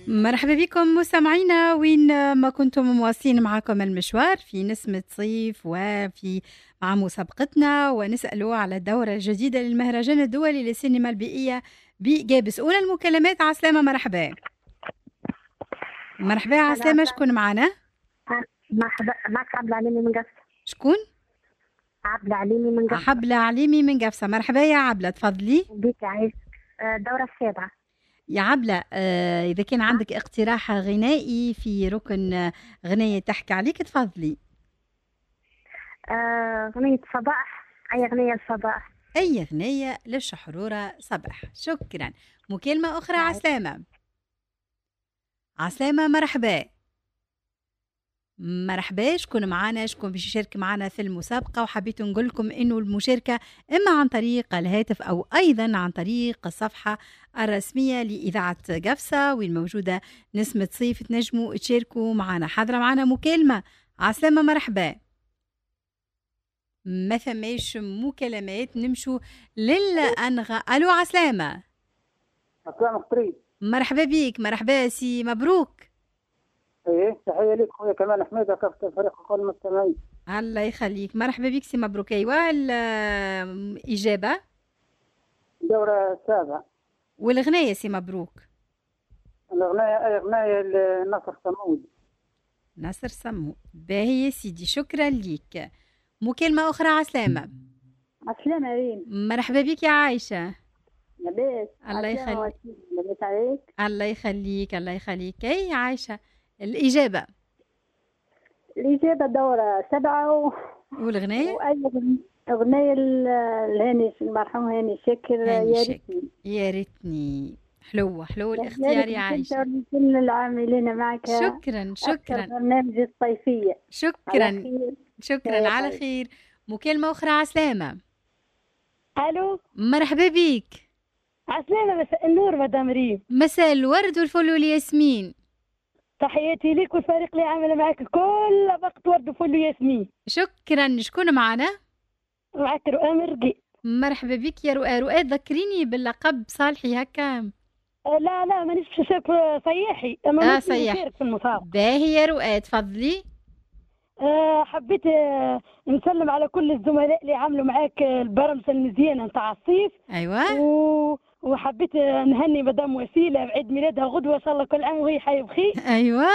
مرحبا بكم مستمعينا وين ما كنتم مواصلين معكم المشوار في نسمة صيف وفي مع مسابقتنا ونسألوا على الدورة الجديدة للمهرجان الدولي للسينما البيئية بجابس. أولى المكالمات عسلامة. مرحبا مرحبا عسلامة، شكون معنا؟ مرحبا معك عبلة عليمي من قفصة. شكون؟ عبلة عليمي من قفصة. عبلة عليمي من قفصة. مرحبا يا عبلة، تفضلي. بيك عايش الدورة السابعة. يا عبلة إذا كان عندك اقتراح غنائي في ركن غنية تحكي عليك تفضلي. أغنية صباح، أي أغنية الصباح؟ أي أغنية للشحرورة صباح. شكرا. مكالمة أخرى عسلامة. عسلامة مرحبا. مرحبا، شكون معنا؟ شكون باش يشارك معنا في المسابقة؟ وحبيت نقول لكم إنه المشاركة إما عن طريق الهاتف أو أيضا عن طريق الصفحة الرسمية لإذاعة قفصة وين موجودة نسمة صيف، تنجموا تشاركوا معنا. حاضرة معنا مكالمة. عسلامة مرحبا. ما ثماش مكالمات، نمشوا للأنغى. ألو عسلامة. السلام قريب. مرحبا بيك. مرحبا سي مبروك. ايه تحيه لك خويا كمال حميده كافه فريق كل المستمعين. الله يخليك. مرحبا بك سي مبروك. ايوا الإجابة الدورة السابعة. والغناية سي مبروك؟ أغنية لنصر صمود. نصر صمود. باهي يا سيدي، شكرا ليك. مكالمة أخرى عسلامة. عسلامة ريم. مرحبا بك يا عايشة. لاباس. الله يخليك. لاباس عليك. الله يخليك الله يخليك. أي عايشة الإجابة؟ الإجابة دورة 7 والغناية؟ وأي أغنية الهاني المرحوم هاني شاكر. يا ريتني. يا ريتني. حلو الاختيار يا عايشة. كل العاملين معك. شكرا برنامج الصيفية. شكرا على خير. مكالمة أخرى عسلامة. ألو مرحبا بيك. عسلامة، مساء النور مدام ريم. مساء الورد والفل والياسمين. تحياتي لك والفريق اللي عامل معك كل وقت ورد وفل وياسمين. شكرا. شكون معنا؟ معك رؤى مرقي. مرحبا بك يا رؤى. رؤى ذكريني باللقب صالحي هكا. لا مانيش شاف صياحي، اما صياح في المسابقة. باهي يا رؤى تفضلي. حبيت نسلم على كل الزملاء اللي عملوا معاك البرامج المزيانة نتاع الصيف. ايوه. وحبيت نهني مدام وسيلة بعيد ميلادها غدوة، ان شاء الله كل عام وهي حي بخير. ايوه.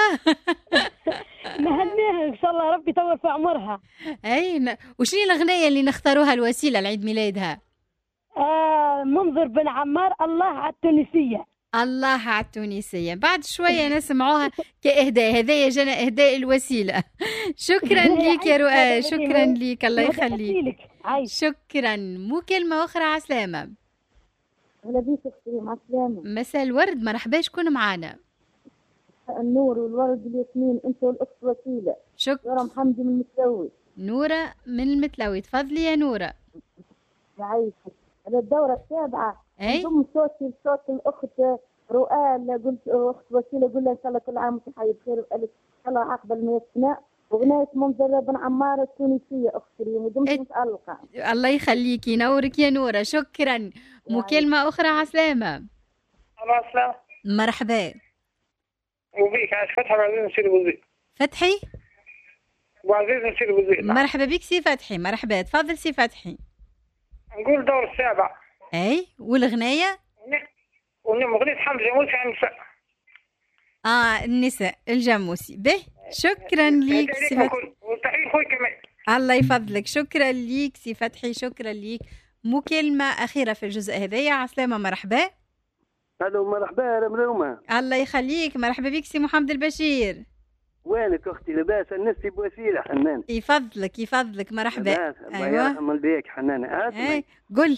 نهنيها ان شاء الله ربي يطول في عمرها. وشنو الاغنية اللي نختاروها الوسيلة لعيد ميلادها؟ منظر بن عمار الله على التونسية. الله على التونسية. بعد شوية نسمعوها كإهداء. هدايا جنا إهداء الوسيلة. شكرا ليك يا رؤى. شكرا ليك. الله يخليك. شكرا. مكالمة أخرى عسلامة. هلا بيك اختي. مع السلامة. مساء الورد. مرحبا، شكون معنا؟ النور والورد والياسمين، انت والاخت وسيلة. نورة محمدي من المتلوي. نورة من المتلوي. تفضلي يا نورة. يعيشك. على الدورة السابعة. ضم صوتي صوت الاخت رؤى. قلت اخت وسيلة قول لها ان شاء الله كل عام وانت حي بخير والف ان الله عقبال من السناء. وغناية منظر بن عمار التونسية اختي ريم ودمت متألقة. الله يخليكي. نورك يا نورة. شكرا. مكالمة أخرى عسلامة. عسلامة. مرحبا. وبيك عايش فتحي وعزيز نسير بوزيد. فتحي وعزيز نسير بوزيد. مرحبا بك سي فتحي. مرحبا، تفضل سي فتحي. نقول دور السابع. اي والغناية؟ أغنية حمد جاموسي عن النساء. النساء الجاموسي. به شكرا ليك سي فتحي. وتحية خوي كمان. الله يفضلك. شكرا ليك سي فتحي. شكرا ليك. مكالمة أخيرة في الجزء هذايا. عسلامة. مرحبا. الو مرحبا يا مرومة. الله يخليك. مرحبا بك سي محمد البشير. وينك اختي؟ لاباس؟ النسي بوسيلة حنان. يفضلك. مرحبا. الله يرحم والديك حنان. قل.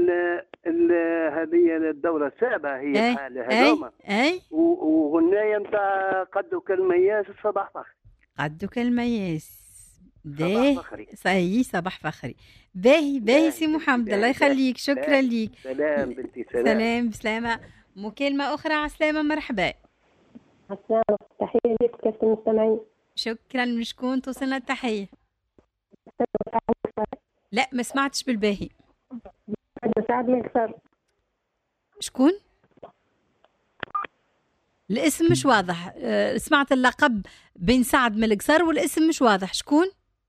هذه الدورة السابعة هي حالة هذوما. وغناية نتاع قدك المياس صباح فخري. قدك المياس. صباح فخري. صحيح صباح فخري. باهي سي محمد. الله يخليك. شكرا ليك. سلام بنتي. سلام بسلامة. مكالمة أخرى عسلامة. مرحبا. السلام. تحية لك كافة المستمعين. شكرا. من شكون توصلنا التحية؟ لا ما سمعتش بالباهي. سعد من كسر. شكون؟ الاسم مش واضح. سمعت اللقب بن سعد من القصر والاسم مش واضح. شكون؟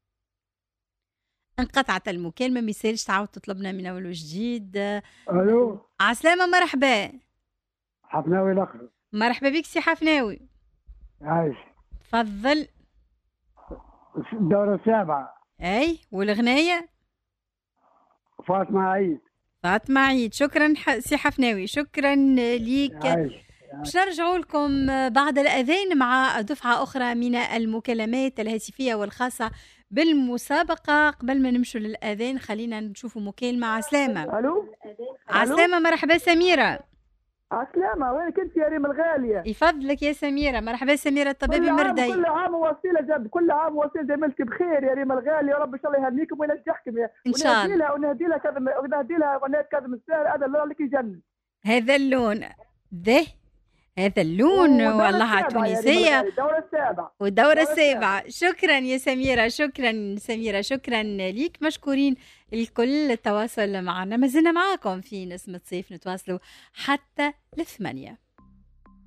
انقطعت المكالمة. ما يسالش تعاود تطلبنا من أول وجديد. الو عسلامة. مرحبا. حفناوي الاخر. مرحبا بك سي حفناوي. عايش. تفضل. الدورة السابعة. اي والغناية؟ فاطمة عيد. فاطمة عيد. شكرا سي حفناوي، شكرا ليك. عايش. باش نرجعوا لكم بعد الأذان مع دفعة أخرى من المكالمات الهاتفية والخاصة بالمسابقة. قبل ما نمشوا للأذان خلينا نشوفوا مكالمة. عسلامة. الو عسلامة. مرحبا سميرة. عسلامة. وينك انت يا ريم الغالية؟ يفضلك يا سميرة. مرحبا سميرة الطبيب المردي. كل عام وسيلة كل عام وسيلة زميلتك بخير يا ريم الغالية، يا رب ان شاء الله يهنيكم وينجحكم ان شاء الله. ونهدي لها غنية كاظم الساهر. هذا اللون لك يجنن. هذا اللون ده، هذا اللون والله تونسية. والدورة السابعة. شكرا يا سميرة. شكرا سميرة. شكرا ليك. مشكورين الكل. التواصل معنا. ما زلنا معاكم في نسمة صيف، نتواصلوا حتى 8.